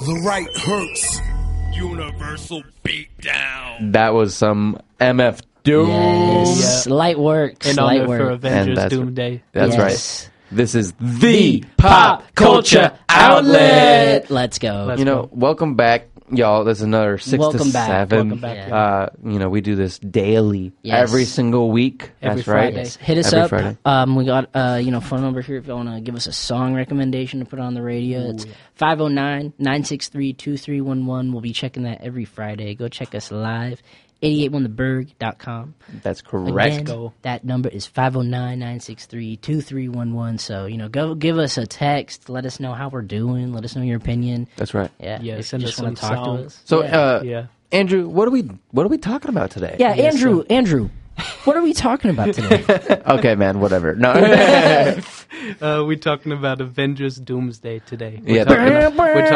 The right hurts. Universal beatdown. That was some MF Doom. Yes. Light works. In Light honor for work. Avengers that's- Doomsday. That's Yes. right. This is the Pop Culture Outlet. Let's go. Let's You know, welcome back, y'all. This is another 6 Welcome to back. 7. Welcome back. Yeah. You know, we do this daily, Yes. every single week. Every That's right. Friday. Yes. Hit us Every up. Friday. We got phone number here if you want to give us a song recommendation to put on the radio. It's 509-963-2311. We'll be checking that every Friday. Go check us live. 881theberg.com. That's correct. Again, that number is 509-963-2311. So, go give us a text. Let us know how we're doing. Let us know your opinion. That's right. Yeah, Yeah, if send you us just want to some talk to songs. us. So, Yeah. Andrew, what are we talking about today? Yeah, Yes, Andrew, what are we talking about today? Okay, man. Whatever. No. We're talking about Avengers Doomsday today. Yeah, We're talking